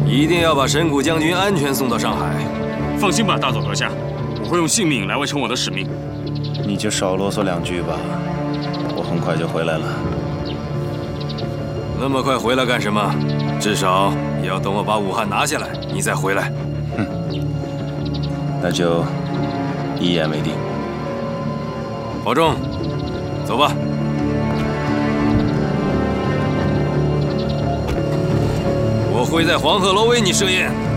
一定要把神谷将军安全送到上海。 放心吧，大佐阁下，我会用性命来完成我的使命。 你就少啰嗦2句吧，我很快就回来了。 那么快回来干什么？至少也要等我把武汉拿下来，你再回来。 哼，那就一言为定。 保重，走吧。我会在黄鹤楼为你设宴。